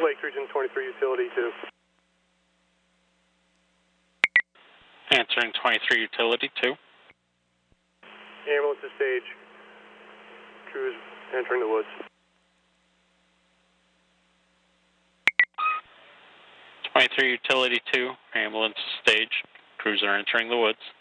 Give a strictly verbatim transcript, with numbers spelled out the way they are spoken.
Lake Region twenty-three Utility two. Answering twenty-three Utility two. Ambulance to stage. Crews entering the woods. twenty-three Utility two, ambulance stage. Crews are entering the woods.